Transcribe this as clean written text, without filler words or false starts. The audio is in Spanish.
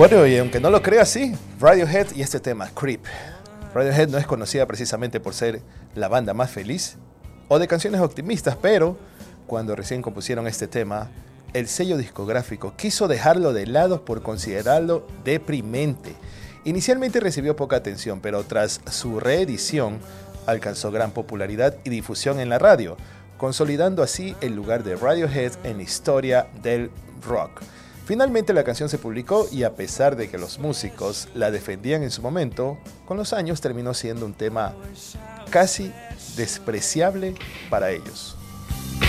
Bueno, y aunque no lo crea, sí, Radiohead y este tema, Creep. Radiohead no es conocida precisamente por ser la banda más feliz o de canciones optimistas, pero cuando recién compusieron este tema, el sello discográfico quiso dejarlo de lado por considerarlo deprimente. Inicialmente recibió poca atención, pero tras su reedición alcanzó gran popularidad y difusión en la radio, consolidando así el lugar de Radiohead en la historia del rock. Finalmente la canción se publicó y a pesar de que los músicos la defendían en su momento, con los años terminó siendo un tema casi despreciable para ellos.